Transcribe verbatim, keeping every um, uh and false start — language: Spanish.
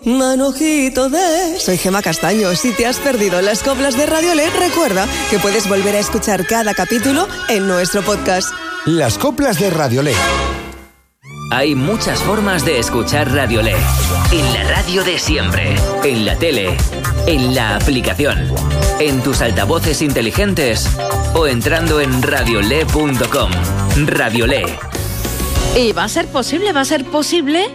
Manojito de... Soy Gema Castaño. Si te has perdido las coplas de Radiolé, recuerda que puedes volver a escuchar cada capítulo en nuestro podcast. Las coplas de Radiolé. Hay muchas formas de escuchar Radiolé. En la radio de siempre, en la tele, en la aplicación, en tus altavoces inteligentes o entrando en radiolé punto com. Radiolé. Y va a ser posible, va a ser posible